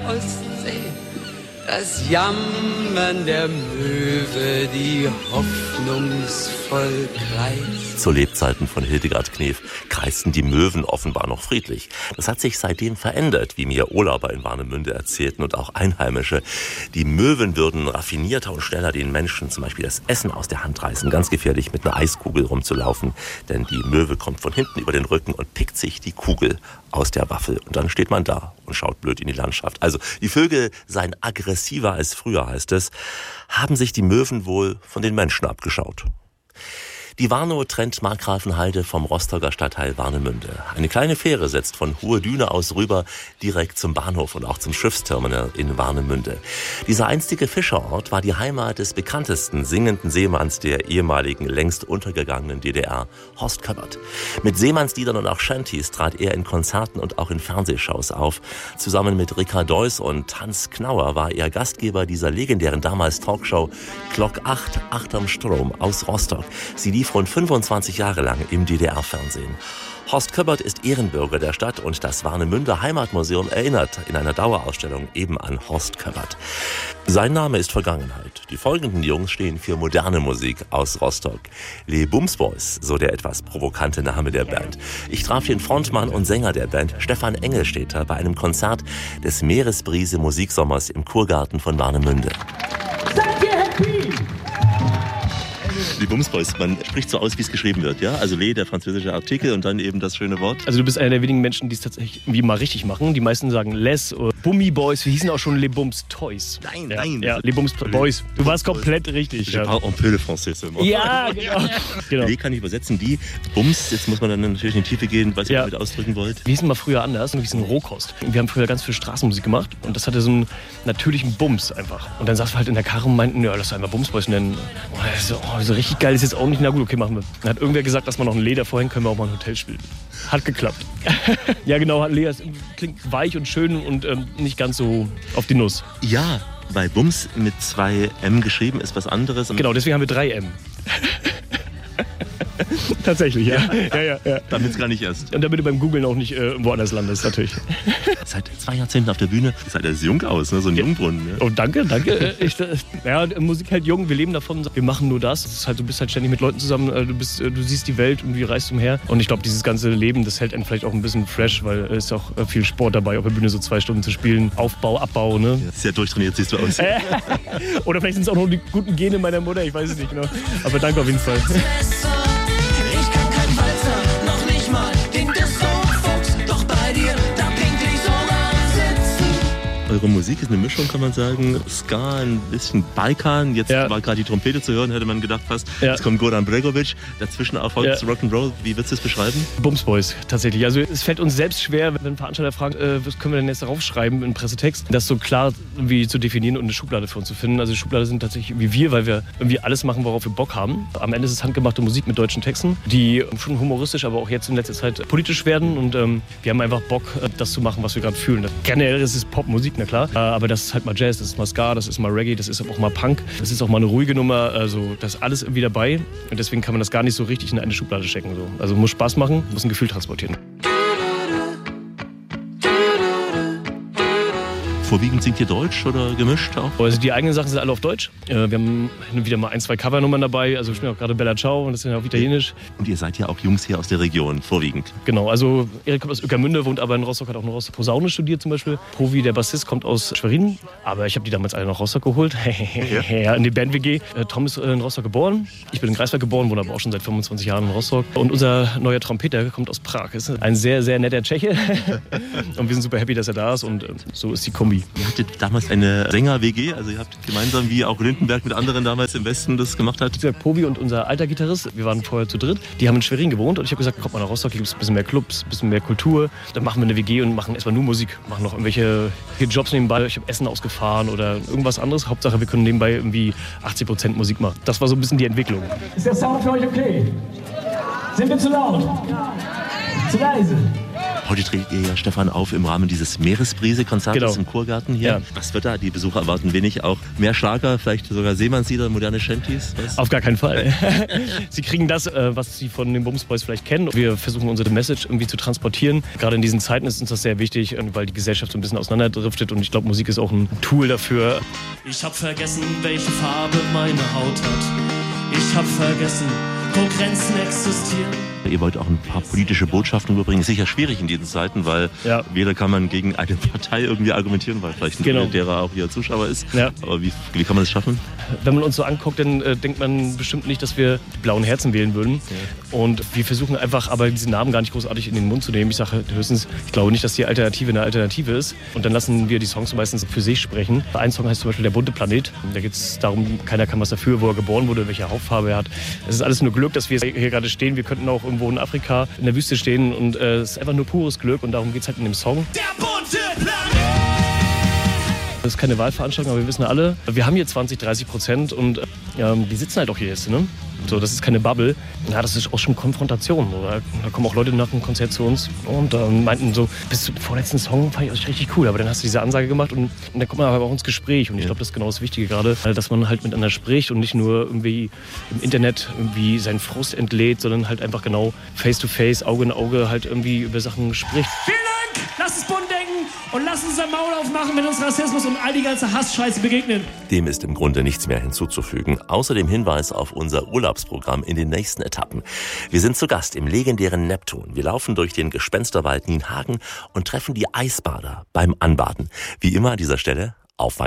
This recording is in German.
Ostsee, das Jammern der Möwe, die hoffnungsvoll kreist. Zu Lebzeiten von Hildegard Knef kreisten die Möwen offenbar noch friedlich. Das hat sich seitdem verändert, wie mir Urlauber in Warnemünde erzählten und auch Einheimische. Die Möwen würden raffinierter und schneller den Menschen zum Beispiel das Essen aus der Hand reißen. Ganz gefährlich, mit einer Eiskugel rumzulaufen. Denn die Möwe kommt von hinten über den Rücken und pickt sich die Kugel aus der Waffel. Und dann steht man da und schaut blöd in die Landschaft. Also die Vögel seien aggressiver als früher, heißt es. Haben sich die Möwen wohl von den Menschen abgeschaut. Die Warnow trennt Markgrafenheide vom Rostocker Stadtteil Warnemünde. Eine kleine Fähre setzt von Hohe Düne aus rüber direkt zum Bahnhof und auch zum Schiffsterminal in Warnemünde. Dieser einstige Fischerort war die Heimat des bekanntesten singenden Seemanns der ehemaligen, längst untergegangenen DDR, Horst Köppert. Mit Seemannsliedern und auch Shanties trat er in Konzerten und auch in Fernsehshows auf. Zusammen mit Richard Deuss und Hans Knauer war er Gastgeber dieser legendären damals Talkshow Glock 8, 8 am Strom aus Rostock. Sie lief rund 25 Jahre lang im DDR-Fernsehen. Horst Köppert ist Ehrenbürger der Stadt und das Warnemünder Heimatmuseum erinnert in einer Dauerausstellung eben an Horst Köppert. Sein Name ist Vergangenheit. Die folgenden Jungs stehen für moderne Musik aus Rostock. Les Bumsboys, so der etwas provokante Name der Band. Ich traf den Frontmann und Sänger der Band, Stefan Engelstädter, bei einem Konzert des Meeresbrise Musiksommers im Kurgarten von Warnemünde. Seid ihr happy? Die Bumsboys, man spricht so aus, wie es geschrieben wird, ja? Also Le, der französische Artikel und dann eben das schöne Wort. Also du bist einer der wenigen Menschen, die es tatsächlich irgendwie mal richtig machen. Die meisten sagen Les oder Bummy Boys. Wir hießen auch schon Les Bums Toys. Nein. Ja, Les Bums Boys. Du warst komplett richtig. Je parle un peu le français seulement. Ja, genau. Le kann ich übersetzen, die Bums, jetzt muss man dann natürlich in die Tiefe gehen, was ihr damit ausdrücken wollt. Wir hießen mal früher anders, wir hießen Rohkost. Wir haben früher ganz viel Straßenmusik gemacht und das hatte so einen natürlichen Bums einfach. Und dann saßen wir halt in der Karre und meinten, ja, lass einfach Bumsboys nennen. So richtig geil ist jetzt auch nicht, na gut, okay, machen wir. Dann hat irgendwer gesagt, dass wir noch ein Leder vorhin können wir auch mal ein Hotel spielen. Hat geklappt. Ja genau, Leder klingt weich und schön und nicht ganz so auf die Nuss. Ja, bei Bums mit 2 M geschrieben ist was anderes. Genau, deswegen haben wir 3 M. Tatsächlich, ja. Damit es gar nicht erst. Und damit du beim Googlen auch nicht woanders landest, natürlich. Seit 2 Jahrzehnten auf der Bühne. Ihr seid als jung aus, ne? So ein Jungbrunnen. Ne? Oh, danke. Musik hält jung, wir leben davon. Wir machen nur das. Es ist halt, du bist halt ständig mit Leuten zusammen. Du siehst die Welt und du reist umher. Und ich glaube, dieses ganze Leben, das hält einen vielleicht auch ein bisschen fresh, weil es ist auch viel Sport dabei, auf der Bühne so 2 Stunden zu spielen. Aufbau, Abbau, ne? Ja, sehr durchtrainiert siehst du aus. Oder vielleicht sind es auch noch die guten Gene meiner Mutter, ich weiß es nicht genau. Aber danke auf jeden Fall. Eure Musik ist eine Mischung, kann man sagen. Ska, ein bisschen Balkan. Jetzt war gerade die Trompete zu hören, hätte man gedacht fast. Jetzt kommt Goran Bregovic. Dazwischen erfolgt Rock'n'Roll. Wie würdest du das beschreiben? Bumsboys, tatsächlich. Also es fällt uns selbst schwer, wenn ein Veranstalter fragt, was können wir denn jetzt darauf schreiben in Pressetext, das so klar wie zu definieren und eine Schublade für uns zu finden. Also die Schublade sind tatsächlich wie wir, weil wir irgendwie alles machen, worauf wir Bock haben. Am Ende ist es handgemachte Musik mit deutschen Texten, die schon humoristisch, aber auch jetzt in letzter Zeit politisch werden. Und wir haben einfach Bock, das zu machen, was wir gerade fühlen. Generell ist es Popmusik, na klar. Aber das ist halt mal Jazz, das ist mal Ska, das ist mal Reggae, das ist auch mal Punk. Das ist auch mal eine ruhige Nummer. Also das ist alles irgendwie dabei. Und deswegen kann man das gar nicht so richtig in eine Schublade stecken. So. Also muss Spaß machen, muss ein Gefühl transportieren. Vorwiegend singt ihr Deutsch oder gemischt auch? Also die eigenen Sachen sind alle auf Deutsch. Wir haben hin und wieder mal 1, 2 Covernummern dabei. Also ich spiele auch gerade Bella Ciao und das ist ja auf Italienisch. Und ihr seid ja auch Jungs hier aus der Region, vorwiegend. Genau, also Erik kommt aus Ueckermünde, wohnt aber in Rostock, hat auch in Rostock Posaune studiert zum Beispiel. Provi, der Bassist, kommt aus Schwerin. Aber ich habe die damals alle nach Rostock geholt. Ja, in die Band-WG. Tom ist in Rostock geboren. Ich bin in Greifswald geboren, wohne aber auch schon seit 25 Jahren in Rostock. Und unser neuer Trompeter kommt aus Prag. Ist ein sehr, sehr netter Tscheche. Und wir sind super happy, dass er da ist. Und so ist die Kombi. Ihr hattet damals eine Sänger-WG, also ihr habt gemeinsam, wie auch Lindenberg mit anderen damals im Westen das gemacht hat. Provi und unser alter Gitarrist, wir waren vorher zu dritt, die haben in Schwerin gewohnt und ich habe gesagt, kommt mal nach Rostock, hier gibt es ein bisschen mehr Clubs, ein bisschen mehr Kultur. Dann machen wir eine WG und machen erstmal nur Musik, machen noch irgendwelche Jobs nebenbei. Ich habe Essen ausgefahren oder irgendwas anderes. Hauptsache, wir können nebenbei irgendwie 80% Musik machen. Das war so ein bisschen die Entwicklung. Ist der Sound für euch okay? Sind wir zu laut? Zu leise? Heute tretet ihr ja, Stefan, auf im Rahmen dieses Meeresbrise-Konzertes im Kurgarten hier. Ja. Was wird da? Die Besucher erwarten wenig, auch mehr Schlager, vielleicht sogar Seemannslieder, moderne Shanties? Was? Auf gar keinen Fall. Sie kriegen das, was Sie von den Bumsboys vielleicht kennen. Wir versuchen unsere Message irgendwie zu transportieren. Gerade in diesen Zeiten ist uns das sehr wichtig, weil die Gesellschaft so ein bisschen auseinanderdriftet und ich glaube, Musik ist auch ein Tool dafür. Ich hab vergessen, welche Farbe meine Haut hat. Ich hab vergessen, wo Grenzen existieren. Ihr wollt auch ein paar politische Botschaften überbringen. Sicher schwierig in diesen Zeiten, weil weder kann man gegen eine Partei irgendwie argumentieren, weil vielleicht ein derer auch hier Zuschauer ist. Ja. Aber wie kann man das schaffen? Wenn man uns so anguckt, dann denkt man bestimmt nicht, dass wir die blauen Herzen wählen würden. Ja. Und wir versuchen einfach, aber diesen Namen gar nicht großartig in den Mund zu nehmen. Ich sage höchstens, ich glaube nicht, dass die Alternative eine Alternative ist. Und dann lassen wir die Songs meistens für sich sprechen. Ein Song heißt zum Beispiel Der bunte Planet. Da geht es darum, keiner kann was dafür, wo er geboren wurde, welche Hautfarbe er hat. Es ist alles nur Glück, dass wir hier gerade stehen. Wir könnten auch irgendwo in Afrika in der Wüste stehen und es ist einfach nur pures Glück und darum geht es halt in dem Song. Der bunte Planet! Das ist keine Wahlveranstaltung, aber wir wissen alle, wir haben hier 20-30% und die sitzen halt auch hier jetzt, ne? So, das ist keine Bubble. Ja, das ist auch schon Konfrontation. Oder? Da kommen auch Leute nach dem Konzert zu uns und meinten so, bis zum vorletzten Song fand ich euch richtig cool, aber dann hast du diese Ansage gemacht und dann kommt man aber auch ins Gespräch. Und ich glaube, das ist genau das Wichtige gerade, dass man halt miteinander spricht und nicht nur irgendwie im Internet irgendwie seinen Frust entlädt, sondern halt einfach genau face to face, Auge in Auge halt irgendwie über Sachen spricht. Vielen Dank! Lasst uns bunt denken und lasst uns ein Maul aufmachen, wenn uns Rassismus und all die ganze Hassscheiße begegnen. Dem ist im Grunde nichts mehr hinzuzufügen, außer dem Hinweis auf unser Urlaubsprogramm in den nächsten Etappen. Wir sind zu Gast im legendären Neptun. Wir laufen durch den Gespensterwald Nienhagen und treffen die Eisbader beim Anbaden. Wie immer an dieser Stelle auf Weihnachten.